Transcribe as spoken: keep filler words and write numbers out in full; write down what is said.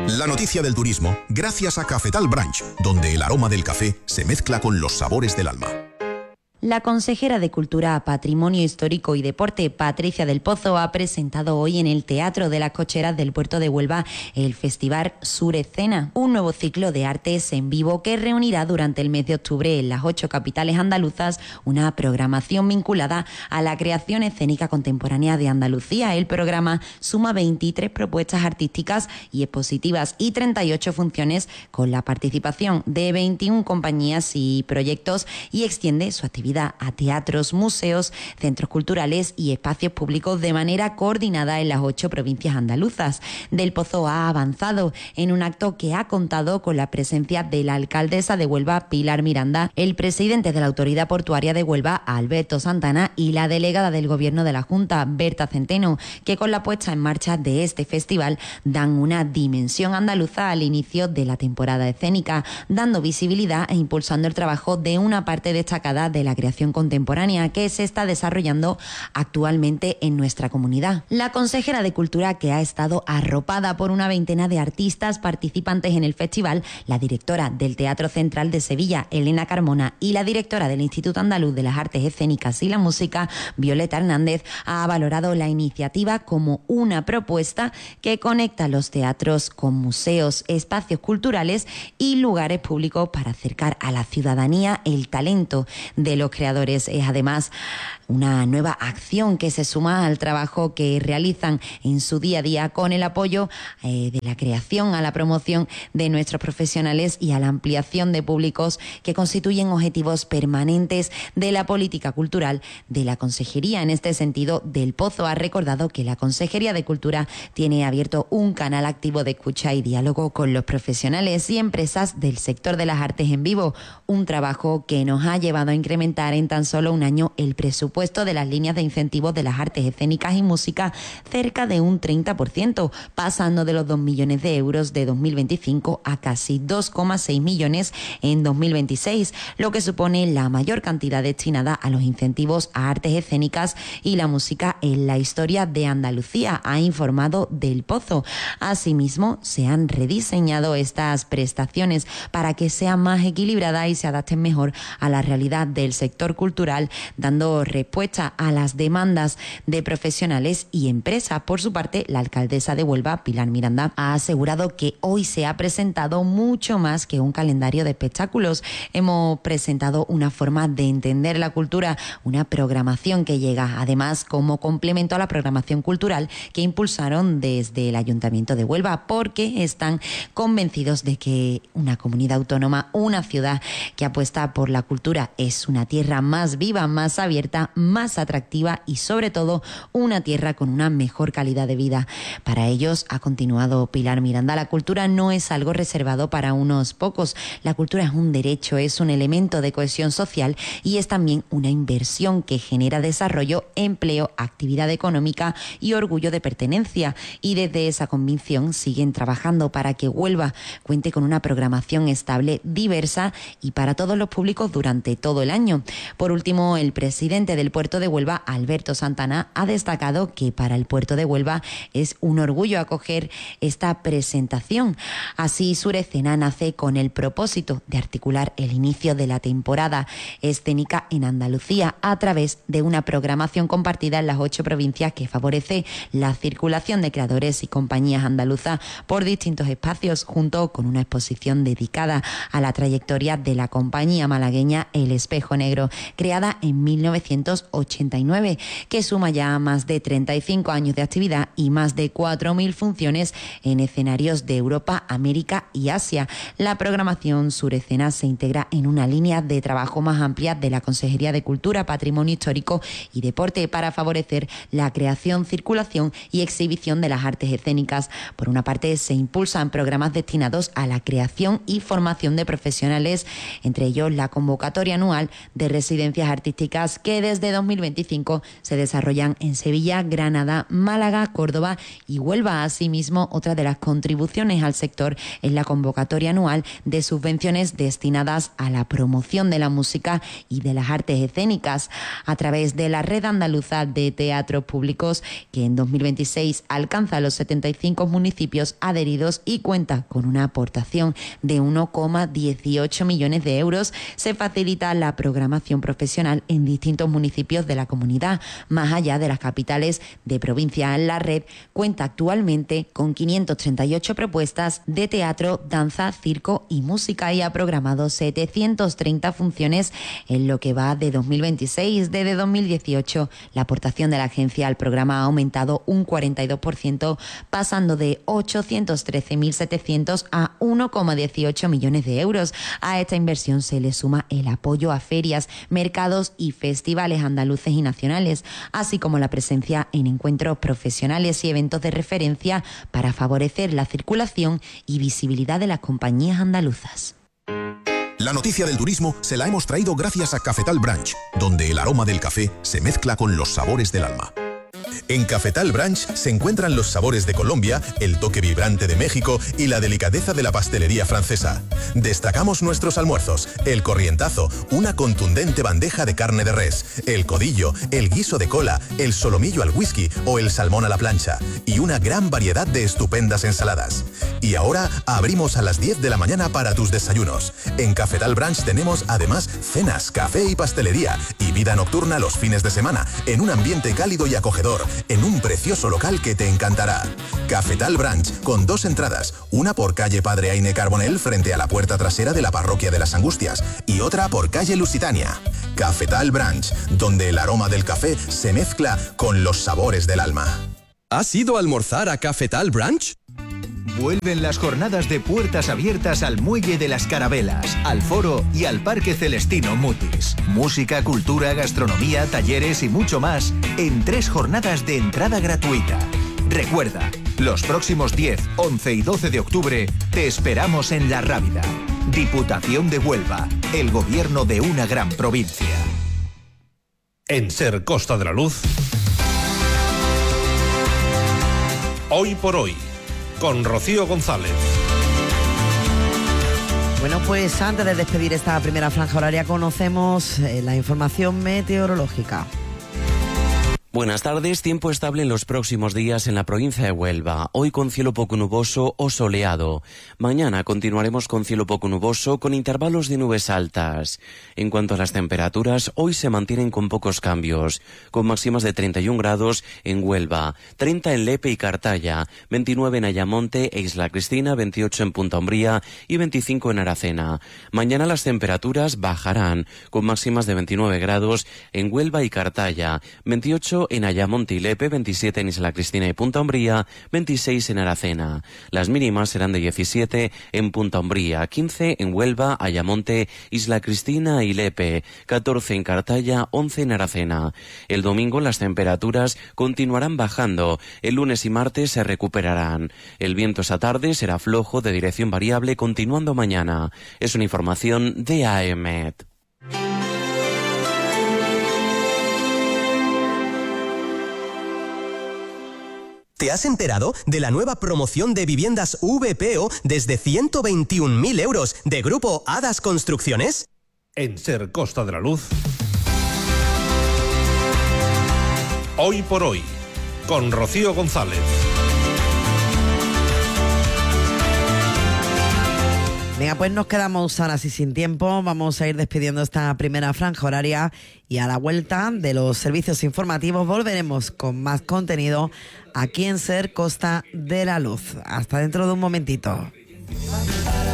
La noticia del turismo, gracias a Cafetal Branch, donde el aroma del café se mezcla con los sabores del alma. La consejera de Cultura, Patrimonio Histórico y Deporte, Patricia del Pozo, ha presentado hoy en el Teatro de las Cocheras del Puerto de Huelva el Festival Sur Escena, un nuevo ciclo de artes en vivo que reunirá durante el mes de octubre en las ocho capitales andaluzas una programación vinculada a la creación escénica contemporánea de Andalucía. El programa suma veintitrés propuestas artísticas y expositivas y treinta y ocho funciones con la participación de veintiuna compañías y proyectos y extiende su actividad a teatros, museos, centros culturales y espacios públicos de manera coordinada en las ocho provincias andaluzas. Del Pozo ha avanzado en un acto que ha contado con la presencia de la alcaldesa de Huelva, Pilar Miranda, el presidente de la Autoridad Portuaria de Huelva, Alberto Santana, y la delegada del Gobierno de la Junta, Berta Centeno, que con la puesta en marcha de este festival dan una dimensión andaluza al inicio de la temporada escénica, dando visibilidad e impulsando el trabajo de una parte destacada de la creación contemporánea que se está desarrollando actualmente en nuestra comunidad. La consejera de Cultura, que ha estado arropada por una veintena de artistas participantes en el festival, la directora del Teatro Central de Sevilla, Elena Carmona, y la directora del Instituto Andaluz de las Artes Escénicas y la Música, Violeta Hernández, ha valorado la iniciativa como una propuesta que conecta los teatros con museos, espacios culturales y lugares públicos para acercar a la ciudadanía el talento de los creadores. Es además una nueva acción que se suma al trabajo que realizan en su día a día con el apoyo eh, de la creación, a la promoción de nuestros profesionales y a la ampliación de públicos que constituyen objetivos permanentes de la política cultural de la Consejería. En este sentido, Del Pozo ha recordado que la Consejería de Cultura tiene abierto un canal activo de escucha y diálogo con los profesionales y empresas del sector de las artes en vivo, un trabajo que nos ha llevado a incrementar en tan solo un año el presupuesto de las líneas de incentivos de las artes escénicas y música cerca de un treinta por ciento, pasando de los dos millones de euros de dos mil veinticinco a casi dos coma seis millones en dos mil veintiséis, lo que supone la mayor cantidad destinada a los incentivos a artes escénicas y la música en la historia de Andalucía, ha informado Del Pozo. Asimismo, se han rediseñado estas prestaciones para que sean más equilibradas y se adapten mejor a la realidad del sector cultural, dando respuesta a las demandas de profesionales y empresas. Por su parte, la alcaldesa de Huelva, Pilar Miranda, ha asegurado que hoy se ha presentado mucho más que un calendario de espectáculos. Hemos presentado una forma de entender la cultura, una programación que llega además como complemento a la programación cultural que impulsaron desde el Ayuntamiento de Huelva, porque están convencidos de que una comunidad autónoma, una ciudad que apuesta por la cultura, es una tierra más viva, más abierta, más atractiva y sobre todo una tierra con una mejor calidad de vida. Para ellos, ha continuado Pilar Miranda, la cultura no es algo reservado para unos pocos. La cultura es un derecho, es un elemento de cohesión social y es también una inversión que genera desarrollo, empleo, actividad económica y orgullo de pertenencia. Y desde esa convicción siguen trabajando para que Huelva cuente con una programación estable, diversa y para todos los públicos durante todo el año. Por último, el presidente del Puerto de Huelva, Alberto Santana, ha destacado que para el Puerto de Huelva es un orgullo acoger esta presentación. Así, Sur Escena nace con el propósito de articular el inicio de la temporada escénica en Andalucía a través de una programación compartida en las ocho provincias que favorece la circulación de creadores y compañías andaluzas por distintos espacios, junto con una exposición dedicada a la trayectoria de la compañía malagueña El Espejo Negro, creada en mil novecientos ochenta y nueve, que suma ya más de treinta y cinco años de actividad y más de cuatro mil funciones en escenarios de Europa, América y Asia. La programación Sur Escena se integra en una línea de trabajo más amplia de la Consejería de Cultura, Patrimonio Histórico y Deporte para favorecer la creación, circulación y exhibición de las artes escénicas. Por una parte, se impulsan programas destinados a la creación y formación de profesionales, entre ellos la convocatoria anual de de residencias artísticas que desde dos mil veinticinco se desarrollan en Sevilla, Granada, Málaga, Córdoba y Huelva. Asimismo, otra de las contribuciones al sector es la convocatoria anual de subvenciones destinadas a la promoción de la música y de las artes escénicas a través de la Red Andaluza de Teatros Públicos, que en dos mil veintiséis alcanza los setenta y cinco municipios adheridos y cuenta con una aportación de uno coma dieciocho millones de euros. Se facilita la programación profesional en distintos municipios de la comunidad, más allá de las capitales de provincia. La red cuenta actualmente con quinientas treinta y ocho propuestas de teatro, danza, circo y música y ha programado setecientas treinta funciones en lo que va de dos mil veintiséis. Desde dos mil dieciocho, la aportación de la agencia al programa ha aumentado un cuarenta y dos por ciento, pasando de ochocientos trece mil setecientos a uno coma dieciocho millones de euros. A esta inversión se le suma el apoyo a ferias, mercados y festivales andaluces y nacionales, así como la presencia en encuentros profesionales y eventos de referencia para favorecer la circulación y visibilidad de las compañías andaluzas. La noticia del turismo se la hemos traído gracias a Cafetal Branch, donde el aroma del café se mezcla con los sabores del alma. En Cafetal Branch se encuentran los sabores de Colombia, el toque vibrante de México y la delicadeza de la pastelería francesa. Destacamos nuestros almuerzos, el corrientazo, una contundente bandeja de carne de res, el codillo, el guiso de cola, el solomillo al whisky o el salmón a la plancha y una gran variedad de estupendas ensaladas. Y ahora abrimos a las diez de la mañana para tus desayunos. En Cafetal Branch tenemos además cenas, café y pastelería y vida nocturna los fines de semana en un ambiente cálido y acogedor, en un precioso local que te encantará. Cafetal Branch, con dos entradas, una por calle Padre Aine Carbonell frente a la puerta trasera de la parroquia de las Angustias y otra por calle Lusitania. Cafetal Branch, donde el aroma del café se mezcla con los sabores del alma. ¿Has ido a almorzar a Cafetal Branch? Vuelven las jornadas de puertas abiertas al Muelle de las Carabelas, al Foro y al Parque Celestino Mutis. Música, cultura, gastronomía, talleres y mucho más en tres jornadas de entrada gratuita. Recuerda, los próximos diez, once y doce de octubre te esperamos en La Rábida. Diputación de Huelva, el gobierno de una gran provincia. En Ser Costa de la Luz, Hoy por Hoy, con Rocío González. Bueno, pues antes de despedir esta primera franja horaria conocemos eh, la información meteorológica. Buenas tardes, tiempo estable en los próximos días en la provincia de Huelva, hoy con cielo poco nuboso o soleado. Mañana continuaremos con cielo poco nuboso con intervalos de nubes altas. En cuanto a las temperaturas, hoy se mantienen con pocos cambios, con máximas de treinta y un grados en Huelva, treinta en Lepe y Cartaya, veintinueve en Ayamonte e Isla Cristina, veintiocho en Punta Umbría y veinticinco en Aracena. Mañana las temperaturas bajarán, con máximas de veintinueve grados en Huelva y Cartaya, veintiocho en Ayamonte y Lepe, veintisiete en Isla Cristina y Punta Umbría, veintiséis en Aracena. Las mínimas serán de diecisiete en Punta Umbría, quince en Huelva, Ayamonte, Isla Cristina y Lepe, catorce en Cartaya, once en Aracena. El domingo las temperaturas continuarán bajando. El lunes y martes se recuperarán. El viento esa tarde será flojo de dirección variable, continuando mañana. Es una información de A E M E T. ¿Te has enterado de la nueva promoción de viviendas V P O desde ciento veintiún mil euros de Grupo Hadas Construcciones? En Ser Costa de la Luz, Hoy por Hoy, con Rocío González. Venga, pues nos quedamos ahora sí sin tiempo. Vamos a ir despidiendo esta primera franja horaria y a la vuelta de los servicios informativos volveremos con más contenido aquí en Ser Costa de la Luz. Hasta dentro de un momentito.